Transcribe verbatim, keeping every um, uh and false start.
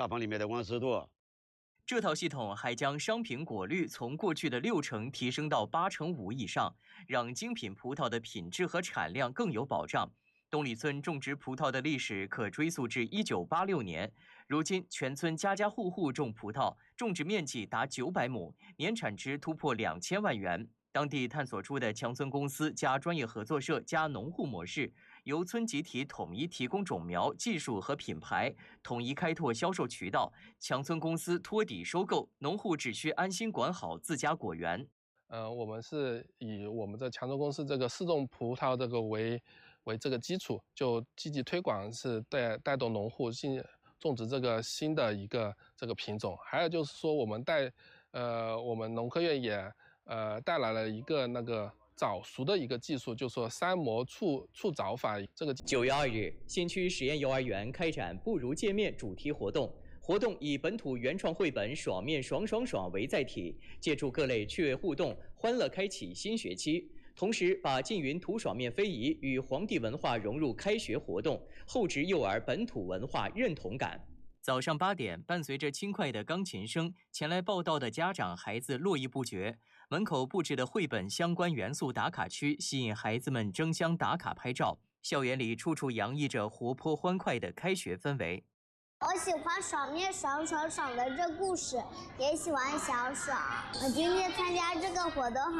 大棚里面的温湿度。 这套系统还将商品果率从过去的六成提升到八成五以上，让精品葡萄的品质和产量更有保障。东里村种植葡萄的历史可追溯至一九八六年，如今全村家家户户种葡萄，种植面积达九百亩，年产值突破两千万元。当地探索出的强村公司加专业合作社加农户模式，由村集体统一提供种苗、技术和品牌，统一开拓销售渠道，强村公司托底收购，农户只需安心管好自家果园。 呃，我们是以我们的强村公司这个试种葡萄这个为为这个基础，就积极推广，是带带动农户新种植这个新的一个这个品种。还有就是说，我们带呃我们农科院也呃带来了一个那个早熟的一个技术，就是说三模促促早法。这个九月二日，新区实验幼儿园开展不如界面主题活动。活动以本土原创绘本《爽面爽爽爽》为载体，借助各类趣味互动，欢乐开启新学期。同时，把缙云涂爽面非遗与皇帝文化融入开学活动，厚植幼儿本土文化认同感。早上八点，伴随着轻快的钢琴声，前来报到的家长孩子络绎不绝。门口布置的绘本相关元素打卡区，吸引孩子们争相打卡拍照。校园里处处洋溢着活泼欢快的开学氛围。 我喜欢爽面爽爽爽的这故事，也喜欢小爽。我今天参加这个活动